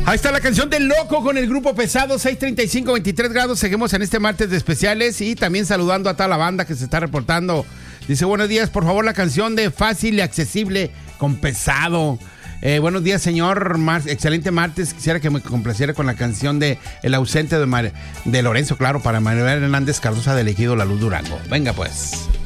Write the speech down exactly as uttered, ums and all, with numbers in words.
Ahí está la canción del Loco con el grupo Pesado, seis treinta y cinco, veintitrés grados. Seguimos en este martes de especiales y también saludando a toda la banda que se está reportando. Dice, buenos días, por favor, la canción de Fácil y Accesible con Pesado. Eh, buenos días, señor. Mar- excelente martes. Quisiera que me complaciera con la canción de El ausente de, Mar- de Lorenzo, claro, para Manuel Hernández Cardosa del Ejido La Luz Durango. Venga, pues.